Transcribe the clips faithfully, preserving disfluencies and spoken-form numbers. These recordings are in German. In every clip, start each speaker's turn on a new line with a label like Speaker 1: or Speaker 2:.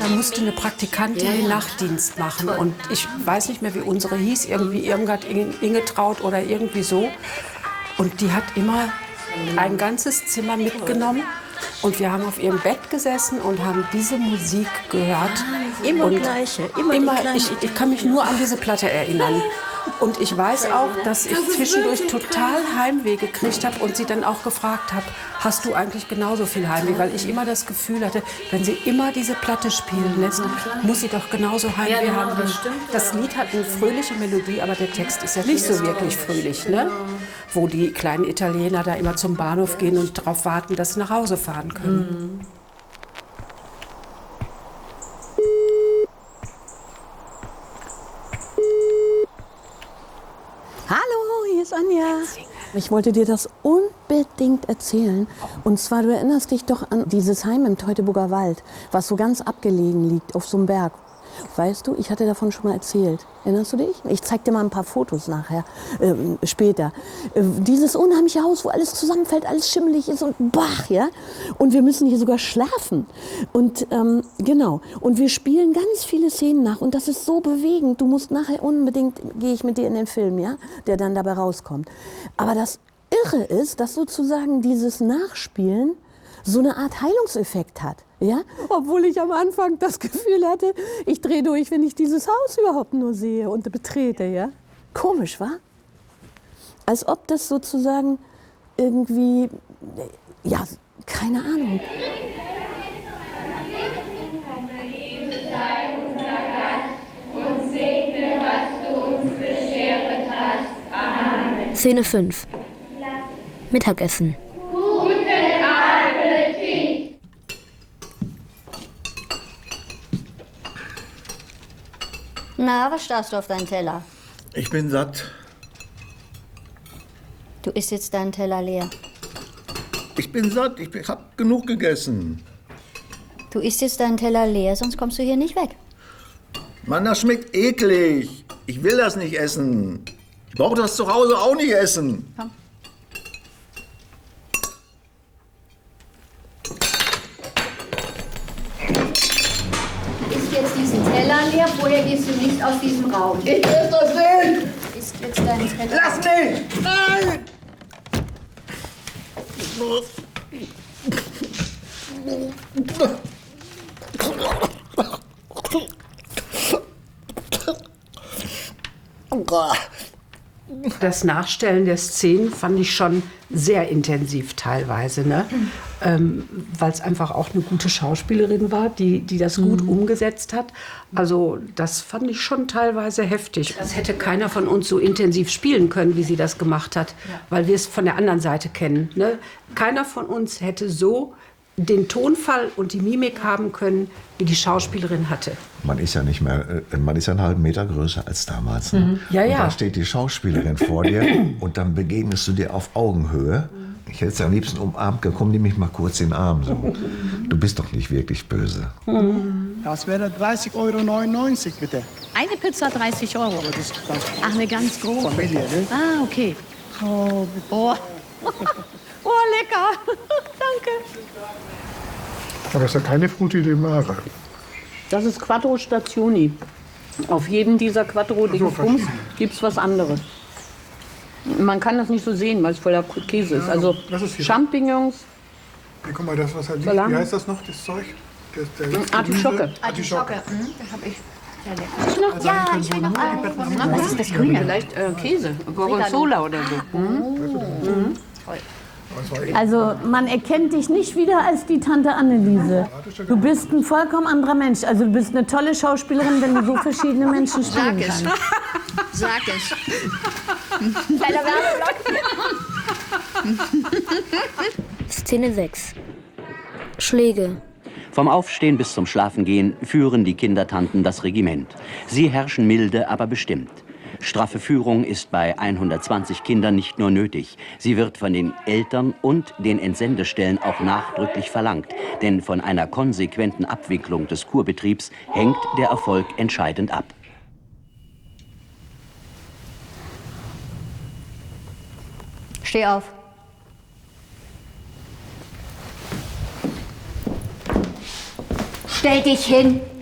Speaker 1: Da musste eine Praktikantin
Speaker 2: Ja, ja.
Speaker 1: den Nachtdienst machen. Und ich weiß nicht mehr, wie unsere hieß. Irgendwie Irmgard Ingetraut oder irgendwie so. Und die hat immer ein ganzes Zimmer mitgenommen. Und wir haben auf ihrem Bett gesessen und haben diese Musik gehört.
Speaker 2: Ah, immer
Speaker 1: und
Speaker 2: gleiche, immer,
Speaker 1: immer
Speaker 2: die gleiche.
Speaker 1: ich, ich kann mich nur an diese Platte erinnern. Und ich weiß auch, dass ich zwischendurch total Heimweh gekriegt habe und sie dann auch gefragt habe, hast du eigentlich genauso viel Heimweh? Weil ich immer das Gefühl hatte, wenn sie immer diese Platte spielen lässt, muss sie doch genauso Heimweh
Speaker 2: Ja,
Speaker 1: haben.
Speaker 2: das stimmt,
Speaker 1: Das Lied hat eine fröhliche Melodie, aber der Text ist ja nicht so wirklich fröhlich, ne? Wo die kleinen Italiener da immer zum Bahnhof gehen und darauf warten, dass sie nach Hause fahren können.
Speaker 2: Mhm.
Speaker 3: Hallo, hier ist Anja. Ich wollte dir das unbedingt erzählen. Und zwar, du erinnerst dich doch an dieses Heim im Teutoburger Wald, was so ganz abgelegen liegt auf so einem Berg. Weißt du, ich hatte davon schon mal erzählt. Erinnerst du dich? Ich zeig dir mal ein paar Fotos nachher, äh, später. Äh, dieses unheimliche Haus, wo alles zusammenfällt, alles schimmelig ist und bach, ja. Und wir müssen hier sogar schlafen. Und ähm, genau. Und wir spielen ganz viele Szenen nach. Und das ist so bewegend. Du musst nachher unbedingt, gehe ich mit dir in den Film, ja, der dann dabei rauskommt. Aber das Irre ist, dass sozusagen dieses Nachspielen so eine Art Heilungseffekt hat. Ja? Obwohl ich am Anfang das Gefühl hatte, ich drehe durch, wenn ich dieses Haus überhaupt nur sehe und betrete. Ja? Komisch, wa? Als ob das sozusagen irgendwie, ja, keine Ahnung.
Speaker 4: Szene fünf. Mittagessen.
Speaker 5: Na, was starrst du auf deinen Teller?
Speaker 6: Ich bin satt.
Speaker 5: Du isst jetzt deinen Teller leer.
Speaker 6: Ich bin satt. Ich hab genug gegessen.
Speaker 5: Du isst jetzt deinen Teller leer, sonst kommst du hier nicht weg.
Speaker 6: Mann, das schmeckt eklig. Ich will das nicht essen. Ich brauche das zu Hause auch nicht essen.
Speaker 5: Komm. Du isst jetzt diesen Teller leer, vorher gehst du nicht aus diesem Raum.
Speaker 6: Ich will das nicht!
Speaker 5: Du isst jetzt deinen Teller.
Speaker 6: Lass mich! Nein!
Speaker 1: Das Nachstellen der Szenen fand ich schon sehr intensiv teilweise, ne? ähm, weil es einfach auch eine gute Schauspielerin war, die, die das gut umgesetzt hat. Also das fand ich schon teilweise heftig. Das hätte keiner von uns so intensiv spielen können, wie sie das gemacht hat, weil wir es von der anderen Seite kennen. Ne? Keiner von uns hätte so den Tonfall und die Mimik haben können, wie die Schauspielerin hatte.
Speaker 7: Man ist ja nicht mehr, man ist ja einen halben Meter größer als damals. Ne?
Speaker 1: Mhm. Ja,
Speaker 7: und
Speaker 1: ja.
Speaker 7: da steht die Schauspielerin vor dir und dann begegnest du dir auf Augenhöhe. Ich hätte es am liebsten umarmt, komm, nimm mich mal kurz in den Arm. So. Du bist doch nicht wirklich böse.
Speaker 8: Das wäre dreißig Euro neunundneunzig, bitte.
Speaker 9: Eine Pizza dreißig Euro.
Speaker 8: Aber das ist ganz
Speaker 9: Ach, eine ganz große.
Speaker 8: Familie, ne?
Speaker 9: Ah, okay.
Speaker 8: Oh,
Speaker 9: Oh, oh lecker. Danke.
Speaker 8: aber es ist ja keine Frutti di Mare.
Speaker 3: Das ist Quattro Stationi. Auf jedem dieser Quattro Dingsbums gibt es was anderes. Man kann das nicht so sehen, weil es voller Käse ist. Also
Speaker 8: das ist hier.
Speaker 3: Champignons,
Speaker 8: Hier, guck mal, das, was da liegt.
Speaker 3: Salami.
Speaker 8: Wie heißt das noch, das Zeug? Das, der
Speaker 3: Artischocke.
Speaker 8: Gemüse. Artischocke.
Speaker 9: Mhm, das habe ich. Sehr lecker.
Speaker 8: Also ja, können so nur die Betten
Speaker 3: Was ist das Grüne? Vielleicht äh, Käse, Gorgonzola oder so. Mhm.
Speaker 10: Also man erkennt dich nicht wieder als die Tante Anneliese. Du bist ein vollkommen anderer Mensch. Also du bist eine tolle Schauspielerin, wenn du so verschiedene Menschen spielen
Speaker 5: Sag es.
Speaker 10: kannst.
Speaker 5: Sag es.
Speaker 9: Kleiner Werbeblock.
Speaker 4: Szene sechs. Schläge.
Speaker 11: Vom Aufstehen bis zum Schlafengehen führen die Kindertanten das Regiment. Sie herrschen milde, aber bestimmt. Straffe Führung ist bei hundertzwanzig Kindern nicht nur nötig. Sie wird von den Eltern und den Entsendestellen auch nachdrücklich verlangt. Denn von einer konsequenten Abwicklung des Kurbetriebs hängt der Erfolg entscheidend ab.
Speaker 5: Steh auf. Stell dich hin.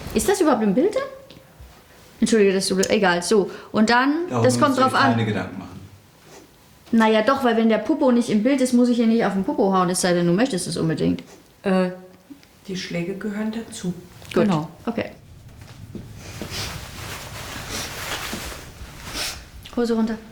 Speaker 2: Ist das überhaupt im Bild? Entschuldige, das ist so, egal. So, und dann,
Speaker 12: Darum
Speaker 2: das kommt
Speaker 12: musst du
Speaker 2: drauf
Speaker 12: dir
Speaker 2: an.
Speaker 12: keine Gedanken machen.
Speaker 2: Naja, doch, weil wenn der Popo nicht im Bild ist, muss ich hier nicht auf den Popo hauen, es sei denn, du möchtest es unbedingt.
Speaker 1: Äh, die Schläge gehören dazu.
Speaker 2: Gut. Genau. Okay. Hose runter.